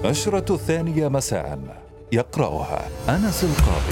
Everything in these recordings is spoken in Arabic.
النشرة الثانية مساء، يقرأها أنس القاضي.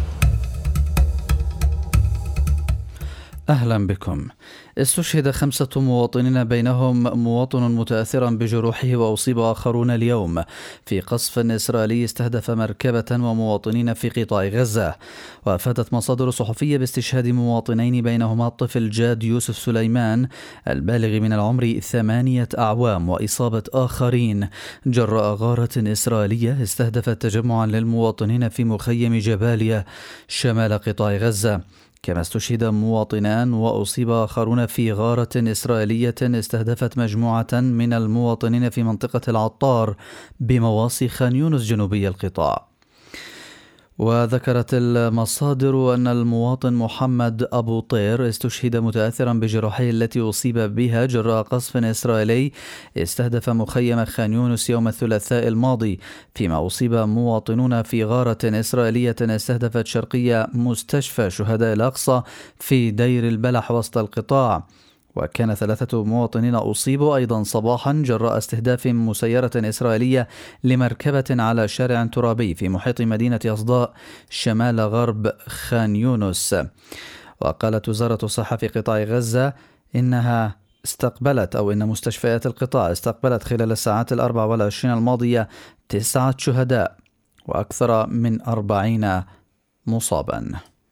أهلا بكم. استشهد 5 مواطنين بينهم مواطن متأثرا بجروحه وأصيب آخرون اليوم في قصف إسرائيلي استهدف مركبة ومواطنين في قطاع غزة. وأفادت مصادر صحفية باستشهاد مواطنين بينهما الطفل جاد يوسف سليمان البالغ من العمر 8 أعوام وإصابة آخرين جراء غارة إسرائيلية استهدفت تجمعا للمواطنين في مخيم جباليا شمال قطاع غزة. كما استشهد مواطنان وأصيب آخرون في غارة إسرائيلية استهدفت مجموعة من المواطنين في منطقة العطار بمواصي خان يونس جنوبي القطاع. وذكرت المصادر أن المواطن محمد أبو طير استشهد متأثرا بجروحه التي أصيب بها جراء قصف إسرائيلي استهدف مخيم خان يونس يوم الثلاثاء الماضي، فيما أصيب مواطنون في غارة إسرائيلية استهدفت شرقية مستشفى شهداء الأقصى في دير البلح وسط القطاع. وكان 3 مواطنين أصيبوا أيضا صباحا جراء استهداف مسيرة إسرائيلية لمركبة على شارع ترابي في محيط مدينة أصداء شمال غرب خان يونس. وقالت وزارة الصحة في قطاع غزة إن مستشفيات القطاع استقبلت خلال الساعات 24 الماضية 9 شهداء وأكثر من 40 مصابا.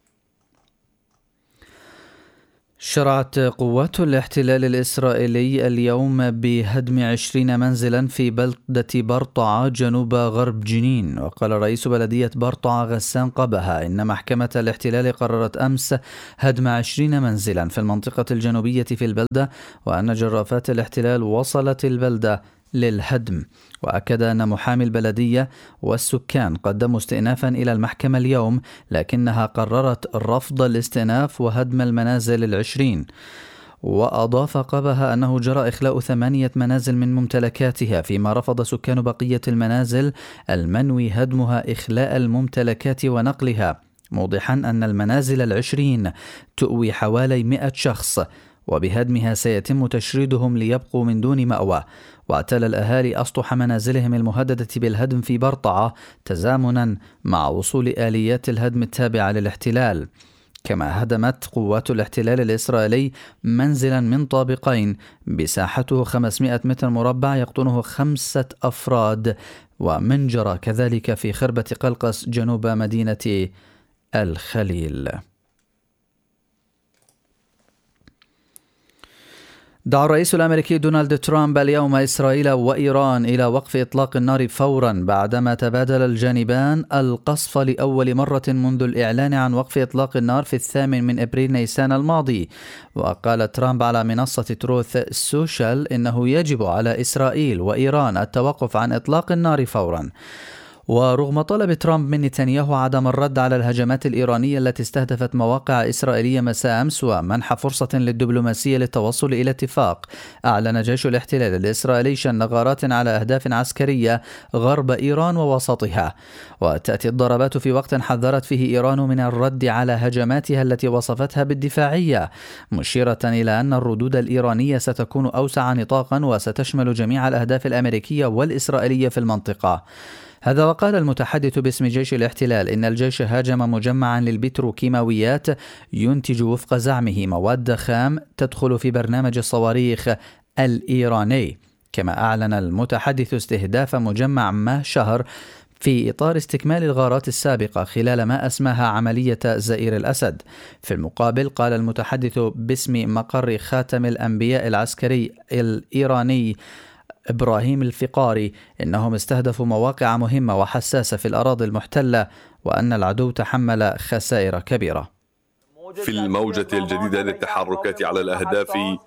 شرعت قوات الاحتلال الإسرائيلي اليوم بهدم 20 منزلا في بلدة برطعة جنوب غرب جنين. وقال رئيس بلدية برطعة غسان قبها إن محكمة الاحتلال قررت أمس هدم 20 منزلا في المنطقة الجنوبية في البلدة، وأن جرافات الاحتلال وصلت البلدة للهدم. وأكد أن محامي البلدية والسكان قدموا استئنافا إلى المحكمة اليوم، لكنها قررت رفض الاستئناف وهدم المنازل 20. وأضاف قبها أنه جرى إخلاء 8 منازل من ممتلكاتها، فيما رفض سكان بقية المنازل المنوي هدمها إخلاء الممتلكات ونقلها، موضحا أن المنازل 20 تؤوي حوالي 100 شخص، وبهدمها سيتم تشريدهم ليبقوا من دون مأوى. واعتلى الأهالي أسطح منازلهم المهددة بالهدم في برطعة تزامنا مع وصول آليات الهدم التابعة للاحتلال. كما هدمت قوات الاحتلال الإسرائيلي منزلا من طابقين مساحته 500 متر مربع يقطنه 5 أفراد، ومن جرى كذلك في خربة قلقس جنوب مدينة الخليل. دعا الرئيس الأمريكي دونالد ترامب اليوم إسرائيل وإيران إلى وقف إطلاق النار فورا بعدما تبادل الجانبان القصف لأول مرة منذ الإعلان عن وقف إطلاق النار في 8 أبريل نيسان الماضي. وقال ترامب على منصة تروث سوشيال إنه يجب على إسرائيل وإيران التوقف عن إطلاق النار فورا. ورغم طلب ترامب من نتنياهو عدم الرد على الهجمات الإيرانية التي استهدفت مواقع إسرائيلية مساء أمس ومنح فرصة للدبلوماسية للتوصل إلى اتفاق، أعلن جيش الاحتلال الإسرائيلي شن غارات على أهداف عسكرية غرب إيران ووسطها. وتأتي الضربات في وقت حذرت فيه إيران من الرد على هجماتها التي وصفتها بالدفاعية، مشيرة إلى أن الردود الإيرانية ستكون أوسع نطاقا وستشمل جميع الأهداف الأمريكية والإسرائيلية في المنطقة. هذا وقال المتحدث باسم جيش الاحتلال إن الجيش هاجم مجمعا للبتروكيماويات ينتج وفق زعمه مواد خام تدخل في برنامج الصواريخ الإيراني. كما أعلن المتحدث استهداف مجمع ما شهر في إطار استكمال الغارات السابقة خلال ما أسماها عملية زئير الأسد. في المقابل قال المتحدث باسم مقر خاتم الأنبياء العسكري الإيراني إبراهيم الفقاري إنهم استهدفوا مواقع مهمة وحساسة في الأراضي المحتلة، وأن العدو تحمل خسائر كبيرة. في الموجة الجديدة للتحركات على الأهداف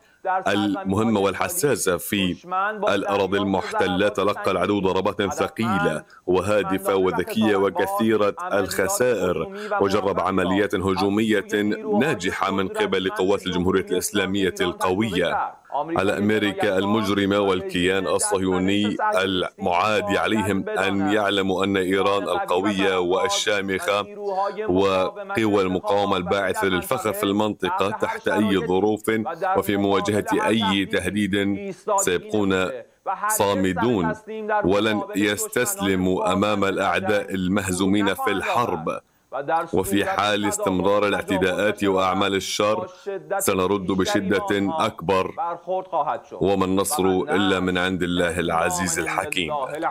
المهمة والحساسة في الأراضي المحتلة، تلقى العدو ضربات ثقيلة وهادفة وذكية وكثيرة الخسائر، وجرب عمليات هجومية ناجحة من قبل قوات الجمهورية الإسلامية القوية على أمريكا المجرمة والكيان الصهيوني المعادي عليهم أن يعلموا أن إيران القوية والشامخة وقوى المقاومة الباعثة للفخر في المنطقة تحت أي ظروف وفي مواجهة أي تهديد سيبقون صامدون ولن يستسلموا أمام الأعداء المهزومين في الحرب. وفي حال استمرار الاعتداءات وأعمال الشر سنرد بشدة أكبر، وما النصر إلا من عند الله العزيز الحكيم.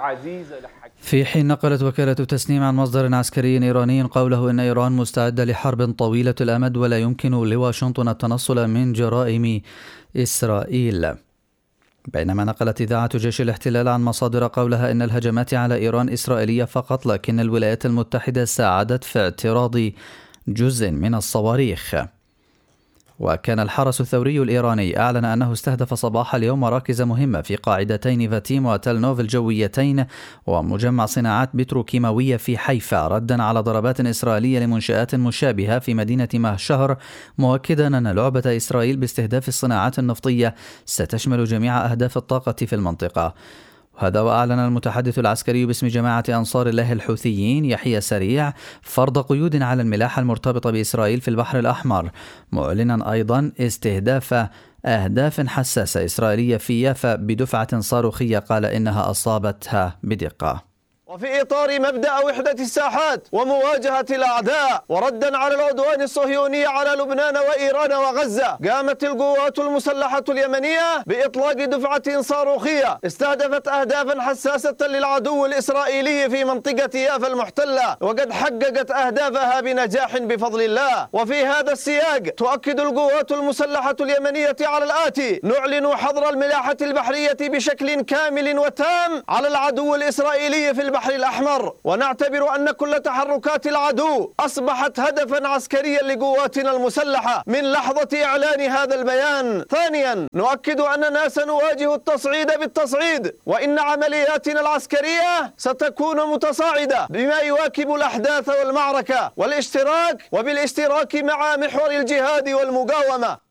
في حين نقلت وكالة تسنيم عن مصدر عسكري إيراني قوله إن إيران مستعدة لحرب طويلة الأمد ولا يمكن لواشنطن التنصل من جرائم إسرائيل، بينما نقلت إذاعة جيش الاحتلال عن مصادر قولها إن الهجمات على إيران إسرائيلية فقط، لكن الولايات المتحدة ساعدت في اعتراض جزء من الصواريخ. وكان الحرس الثوري الإيراني أعلن أنه استهدف صباح اليوم مراكز مهمة في قاعدتين فاتيم وتل نوف الجويتين ومجمع صناعات بتروكيماوية في حيفا، ردا على ضربات إسرائيلية لمنشآت مشابهة في مدينة مهشهر، مؤكدا أن لعبة إسرائيل باستهداف الصناعات النفطية ستشمل جميع أهداف الطاقة في المنطقة. هذا وأعلن المتحدث العسكري باسم جماعة أنصار الله الحوثيين يحيى سريع فرض قيود على الملاحة المرتبطة بإسرائيل في البحر الأحمر، معلنا أيضا استهداف أهداف حساسة إسرائيلية في يافا بدفعة صاروخية قال إنها أصابتها بدقة. وفي إطار مبدأ وحدة الساحات ومواجهة الأعداء وردا على العدوان الصهيوني على لبنان وإيران وغزة، قامت القوات المسلحة اليمنية بإطلاق دفعة صاروخية استهدفت أهدافا حساسة للعدو الإسرائيلي في منطقة يافا المحتلة، وقد حققت أهدافها بنجاح بفضل الله. وفي هذا السياق تؤكد القوات المسلحة اليمنية على الآتي: نعلن حظر الملاحة البحرية بشكل كامل وتام على العدو الإسرائيلي في البحر الأحمر، ونعتبر أن كل تحركات العدو أصبحت هدفا عسكريا لقواتنا المسلحة من لحظة إعلان هذا البيان. ثانيا، نؤكد أننا سنواجه التصعيد بالتصعيد، وإن عملياتنا العسكرية ستكون متصاعدة بما يواكب الأحداث والمعركة وبالاشتراك مع محور الجهاد والمقاومة.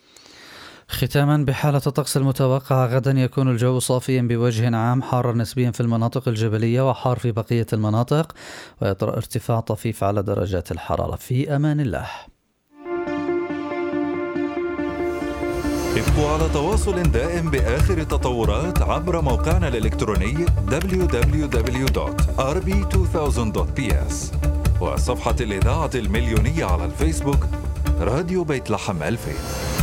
ختاما، بحالة الطقس المتوقعة غدا يكون الجو صافيا بوجه عام، حارا نسبيا في المناطق الجبلية وحار في بقية المناطق، ويطرأ ارتفاع طفيف على درجات الحرارة. في أمان الله. ابقوا على تواصل دائم بآخر التطورات عبر موقعنا الإلكتروني www.rb2000.ps وصفحة الإذاعة المليونية على الفيسبوك راديو بيت لحم 2000.